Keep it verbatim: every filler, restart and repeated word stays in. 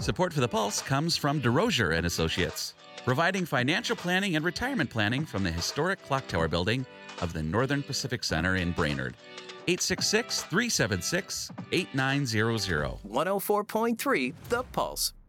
Support for the Pulse comes from DeRosier and Associates, providing financial planning and retirement planning from the historic Clock Tower building of the Northern Pacific Center in Brainerd. eight six six, three seven six, eight nine zero zero. one oh four point three The Pulse.